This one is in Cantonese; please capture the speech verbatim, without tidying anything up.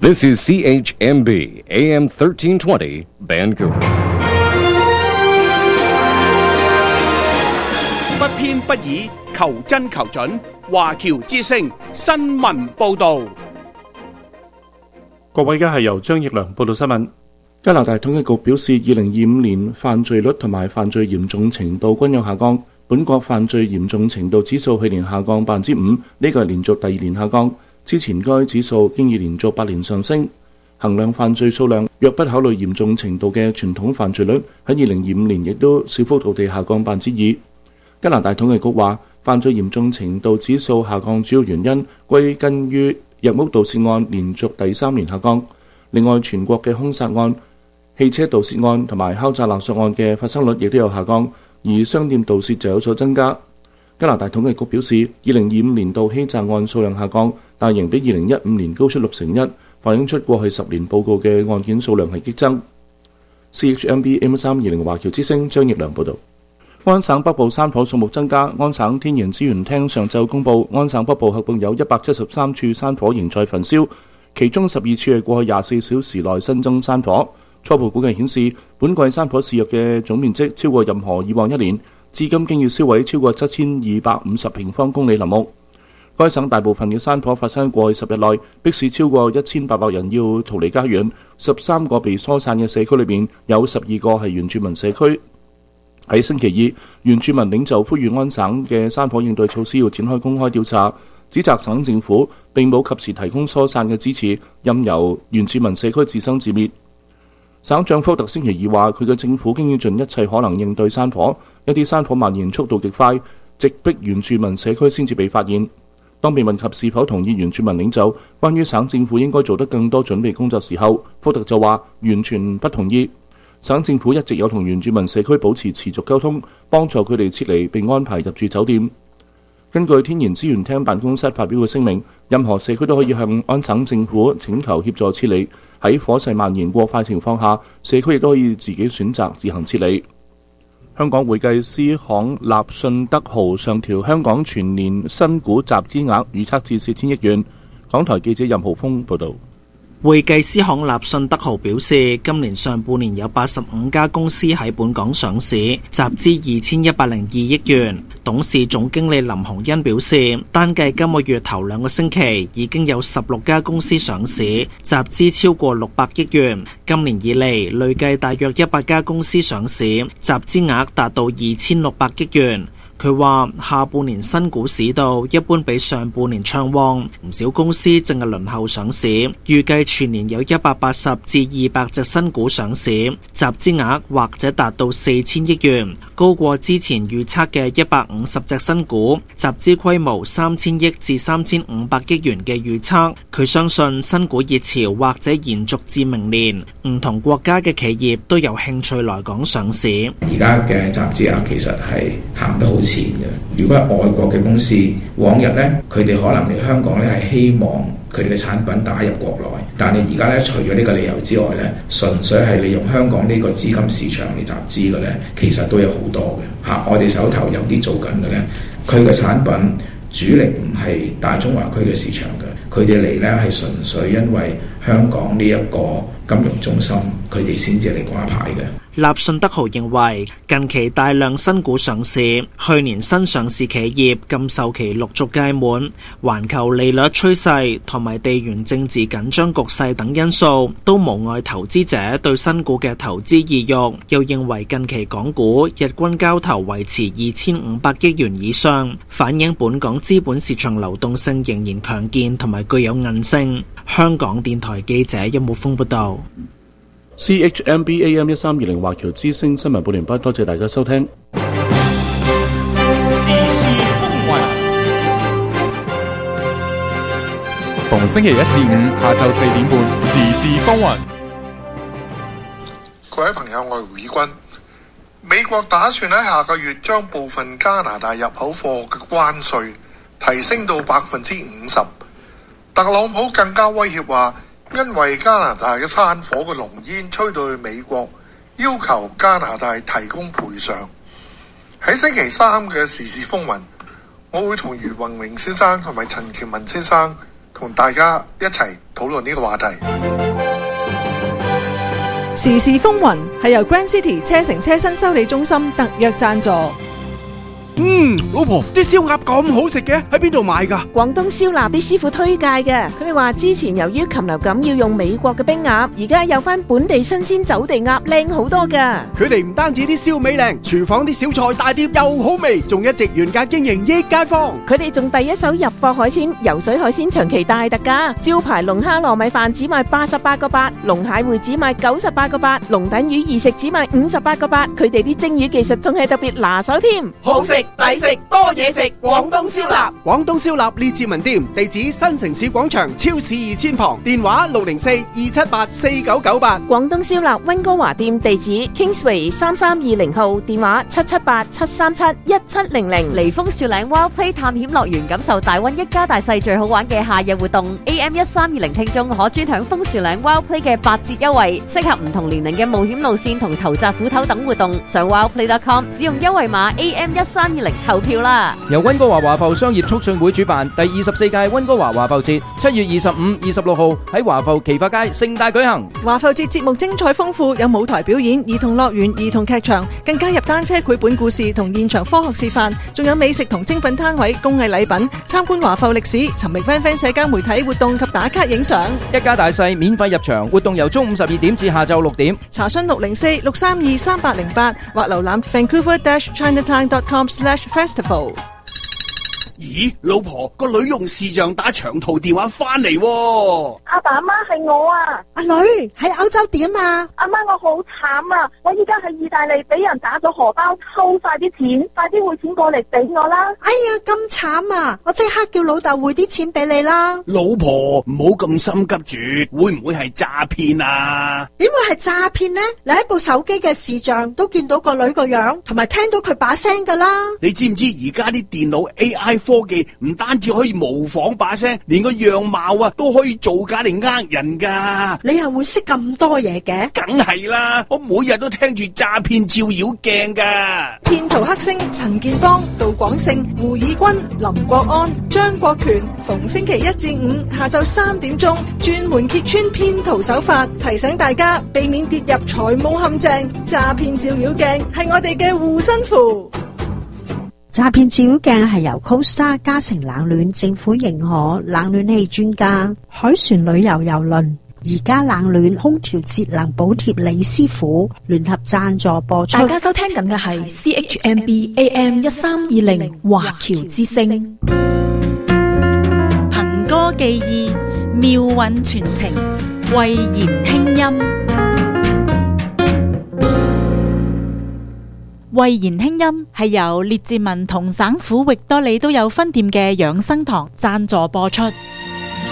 This is C H M B A M thirteen twenty Vancouver。 不偏不倚，求真求準。華僑之聲新聞報導。 各位，而家係由張奕良報道新聞。加拿大統計局表示，二零二五年犯罪率同埋犯罪嚴重程度均有下降。本國犯罪嚴重程度指數去年下降百分之五，呢個係連續第二年下降。之前該指數經已連續八年上升。衡量犯罪數量，若不考慮嚴重程度嘅傳統犯罪率，喺二零二五年亦都小幅度地下降百分之二。加拿大統計局話，犯罪嚴重程度指數下降主要原因歸根於入屋盜竊案連續第三年下降。另外，全國嘅兇殺案、汽車盜竊案同埋敲詐勒索案嘅發生率亦都有下降，而商店盜竊就有所增加。加拿大統計局表示，二零二五年度欺詐案數量下降，但仍比二零一五年高出六成一，反映出過去十年報告嘅案件數量係激增。C H M B M 三二零華僑之聲張奕良報導。安省北部山火數目增加，安省天然資源廳上晝公佈，安省北部合共有一百七十三處山火仍在焚燒，其中十二處係過去廿四小時內新增山火。初步估計顯示，本季山火肆虐嘅總面積超過任何以往一年，至今經已燒毀超過七千二百五十平方公里林木。該省大部分嘅山火發生過去十日內，迫使超過一千八百人要逃離家園。十三個被疏散嘅社區裏面，有十二個係原住民社區。喺星期二，原住民領袖呼籲安省嘅山火應對措施要展開公開調查，指責省政府並冇及時提供疏散嘅支持，任由原住民社區自生自滅。省長福特星期二話，佢嘅政府經已盡一切可能應對山火，一啲山火蔓延速度極快，直逼原住民社區先至被發現。當被問及是否同意原住民領袖關於省政府應該做得更多準備工作時候，福特就話完全不同意。省政府一直有同原住民社區保持持續溝通，幫助佢哋撤離並安排入住酒店。根據天然資源廳辦公室發表嘅聲明，任何社區都可以向安省政府請求協助撤離。喺火勢蔓延過快情況下，社區亦都可以自己選擇自行撤離。香港會計師行立信德豪上調香港全年新股集資額預測至四千億元。港台記者任浩峰報導。 會計師行立信德豪表示，今年上半年有八十五家公司喺本港上市，集資二千一百零二億元。董事總經理林鴻恩表示，單計今個月頭兩個星期，已經有十六家公司上市，集資超過六百億元。今年以嚟，累計大約一百家公司上市，集資額達到二千六百億元。佢話下半年新股市道一般比上半年暢旺，唔少公司正係輪候上市，預計全年有一百八十至二百隻新股上市，集資額或者達到四千億元，高過之前預測嘅一百五十隻新股，集資規模三千億至三千五百億元嘅預測。佢相信新股熱潮或者延續至明年，唔同國家嘅企業都有興趣來港上市。 而家嘅集資額其實係行得好前嘅。如果係外國嘅公司，往日呢，佢哋可能嚟香港呢係希望佢哋嘅產品打入國內，但係而家呢，除咗呢個理由之外呢，純粹係利用香港呢個資金市場嚟集資嘅呢，其實都有好多嘅嚇。我哋手頭有啲做緊嘅呢，佢嘅產品主力唔係大中華區嘅市場嘅，佢哋嚟呢係純粹因為香港呢一個金融中心，佢哋先至嚟掛牌嘅。 立信德豪認為，近期大量新股上市，去年新上市企業禁售期陸續屆滿，環球利率趨勢同埋地緣政治緊張局勢等因素，都無礙投資者對新股嘅投資意欲。又認為近期港股日均交投維持二千五百億元以上，反映本港資本市場流動性仍然強健同埋具有韌性。香港電台記者邱慕峰報道。 C H M B A M 一三二零華僑之聲新聞報完畢，多謝大家收聽。 時事風雲，逢星期一至五下晝四點半，時事風雲。 各位朋友，我係胡以軍。美國打算喺下個月將部分加拿大入口貨嘅關稅提升到百分之五十。特朗普更加威脅話，因為加拿大嘅山火嘅濃煙吹到去美國，要求加拿大提供賠償。喺星期三嘅時事風雲，我會同余宏榮先生同埋陳喬文先生同大家一齊討論呢個話題。 時事風雲係由 Grand City 車城車身修理中心特約贊助。 嗯，老婆，啲燒鴨咁好食嘅，喺邊度買㗎？ 廣東燒臘啲師傅推介嘅，佢哋話之前由於禽流感要用美國嘅冰鴨，而家有翻本地新鮮走地鴨，靚好多㗎。 佢哋唔單止啲燒味靚，廚房啲小菜大碟又好味，仲一直原價經營益街坊。 佢哋仲第一手入貨海鮮，游水海鮮長期大特價，招牌龍蝦糯米飯只賣八十八個八，龍蟹會只賣九十八個八，龍躉魚二食只賣五十八個八。佢哋啲蒸魚技術仲係特別拿手添， 好食抵食多嘢食，廣東燒臘。廣東燒臘列治文店，地址新城市廣場超市二千旁，電話六零四二七八四九九八。 廣東燒臘溫哥華店地址 Kingsway 三三二零號，電話七七八七三七一七零零。 離峰樹嶺 Wild Play 探險樂園，感受大溫一家大細最好玩嘅夏日活動。A M 一三二零聽眾可專享楓樹嶺 Wild Play 嘅八折優惠，適合唔同年齡嘅冒險路線同投擲斧頭等活動。上 wildplay dot com 使用優惠碼 A M 一三二零投票啦。 由溫哥華華埠商業促進會主辦第二十四屆溫哥華華埠節，七月二十五、二十六號喺華埠奇發街盛大舉行。 華埠節節目精彩豐富，有舞台表演、兒童樂園、兒童劇場，更加入單車繪本故事同現場科學示範，仲有美食同精品攤位、工藝禮品，參觀華埠歷史，尋覓 friend friend 社交媒體活動及打卡影相。 一家大細免費入場，活動由中午十二點至下晝六點。 查詢六零四六三二三八零八或瀏覽 vancouver dash chinatown dot com slash festival。 咦，老婆，個女用視像打長途電話翻嚟喎。 阿爸阿媽係我啊。 阿女喺歐洲點啊？ 阿媽，我好慘啊！我依家喺意大利俾人打咗荷包，偷晒啲錢，快啲匯錢過嚟俾我啦！ 哎呀，咁慘啊！我即刻叫老豆匯啲錢俾你啦。 老婆，唔好咁心急住，會唔會係詐騙啊？ 點會係詐騙呢？你喺部手機嘅視像都見到個女個樣，同埋聽到佢把聲噶啦。 你知唔知而家啲電腦 A I 科技唔單止可以模仿把聲，連個樣貌啊都可以造假嚟呃人噶。 你又會識咁多嘢嘅？ 梗係啦，我每日都聽住詐騙照妖鏡噶。 騙徒黑星陳建邦、杜廣勝、胡以軍、林國安、張國權，逢星期一至五下晝三點鐘，專門揭穿騙徒手法，提醒大家避免跌入財務陷阱。詐騙照妖鏡係我哋嘅護身符。 詐騙照妖鏡係由 Costa 嘉誠冷暖政府認可冷暖氣專家海船旅遊郵輪而家冷暖空調節能補貼李師傅聯合贊助播出。 大家收聽緊嘅係 C H M B A M 一三二零華僑之聲， 憑歌寄意，妙韻傳情，慧言輕音。慧言輕音係由列治文同省府域多利都有分店嘅養生堂贊助播出。